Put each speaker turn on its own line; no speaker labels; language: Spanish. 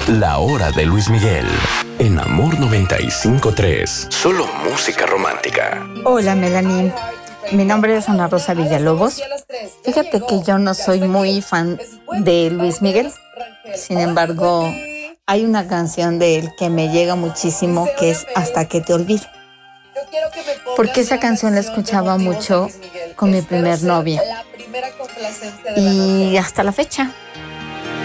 La hora de Luis Miguel. En Amor 95.3. Solo música romántica.
Hola, Melanie. Mi nombre es Ana Rosa Villalobos. Fíjate que yo no soy muy fan de Luis Miguel. Sin embargo, hay una canción de él que me llega muchísimo, que es Hasta que te olvide. Porque esa canción la escuchaba mucho con mi primer novio. Y hasta la fecha